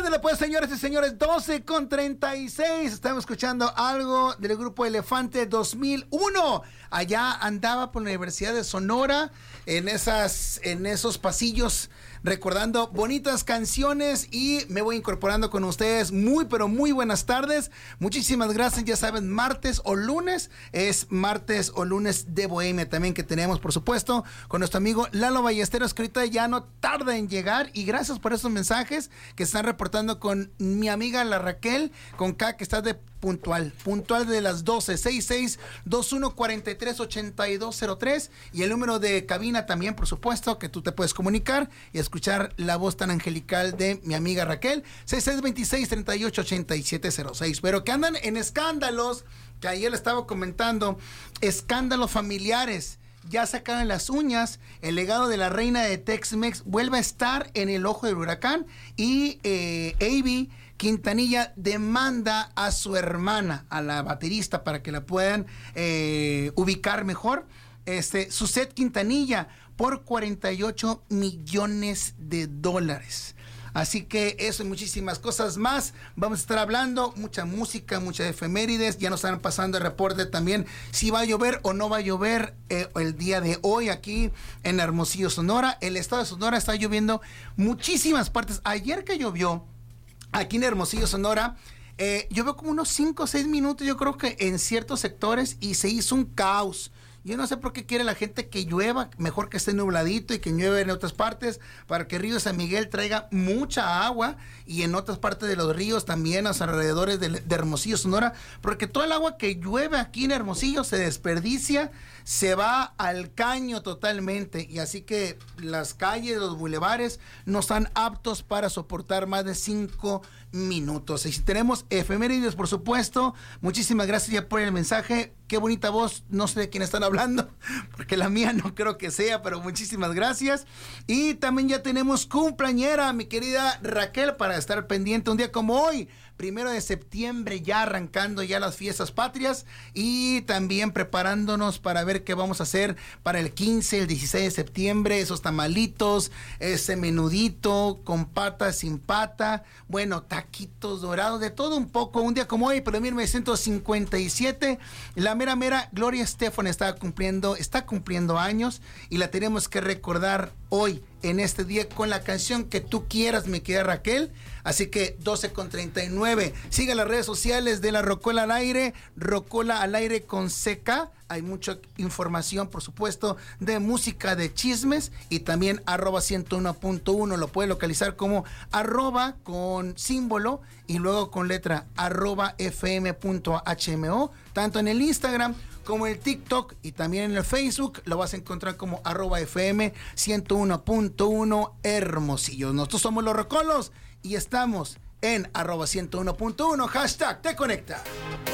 Ándale pues, señores y señores, 12:36. Estamos escuchando algo del grupo Elefante 2001. Allá andaba por la Universidad de Sonora, en esos pasillos, recordando bonitas canciones, y me voy incorporando con ustedes. Muy, pero muy buenas tardes. Muchísimas gracias. Ya saben, martes o lunes es martes o lunes de Bohemia también, que tenemos, por supuesto, con nuestro amigo Lalo Ballesteros, que ahorita ya no tarda en llegar. Y gracias por esos mensajes que están reportando con mi amiga la Raquel, con K, que está de puntual de las 12, 6621438203, y el número de cabina también, por supuesto, que tú te puedes comunicar y escuchar la voz tan angelical de mi amiga Raquel, 6626388706. Pero que andan en escándalos, que ayer le estaba comentando, escándalos familiares. Ya sacaron las uñas, el legado de la reina de Tex-Mex vuelve a estar en el ojo del huracán, y Avi Quintanilla demanda a su hermana, a la baterista, para que la puedan ubicar mejor, Suzette Quintanilla, por $48 millones. Así que eso y muchísimas cosas más vamos a estar hablando, mucha música, muchas efemérides. Ya nos están pasando el reporte también si va a llover o no va a llover el día de hoy aquí en Hermosillo, Sonora. El estado de Sonora está lloviendo muchísimas partes. Ayer que llovió aquí en Hermosillo, Sonora, llovió como unos 5 o 6 minutos, yo creo que en ciertos sectores, y se hizo un caos. Yo no sé por qué quiere la gente que llueva, mejor que esté nubladito y que llueve en otras partes, para que el río San Miguel traiga mucha agua, y en otras partes de los ríos también, a los alrededores de Hermosillo, Sonora, porque todo el agua que llueve aquí en Hermosillo se desperdicia, se va al caño totalmente, y así que las calles, los bulevares no están aptos para soportar más de 5 minutos. Y si tenemos efemérides, por supuesto, muchísimas gracias ya por el mensaje. Qué bonita voz, no sé de quién están hablando, porque la mía no creo que sea, pero muchísimas gracias. Y también ya tenemos cumpleañera, mi querida Raquel, para estar pendiente un día como hoy, 1 de septiembre, ya arrancando ya las fiestas patrias, y también preparándonos para ver qué vamos a hacer para el 15, el 16 de septiembre, esos tamalitos, ese menudito con pata, sin pata, bueno, taquitos dorados, de todo un poco. Un día como hoy, pero en 1957, la mera Gloria Estefan está cumpliendo años, y la tenemos que recordar hoy, en este día, con la canción que tú quieras, mi querida Raquel. Así que 12:39. Siga las redes sociales de la Rocola al Aire, Rocola al Aire con CK. Hay mucha información, por supuesto, de música, de chismes, y también @101.1 lo puede localizar como @ con símbolo y luego con letra @fm.hmo, tanto en el Instagram como el TikTok, y también en el Facebook lo vas a encontrar como @fm 101.1 Hermosillo. Nosotros somos los Rocolos y estamos en @101.1, hashtag te conecta.